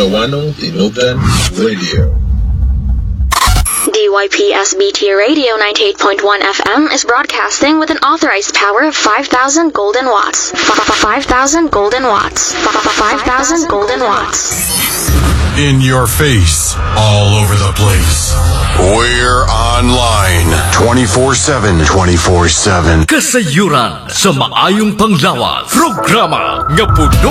Ilocano Tinugan Radio. DYPSBT Radio 98.1 FM is broadcasting with an authorized power of 5,000 golden watts. 5,000 golden watts. 5,000 golden watts. In your face, all over the place. We're online 24/7. 24/7. Kasayuran sa maayong panglawas. Programa nga puno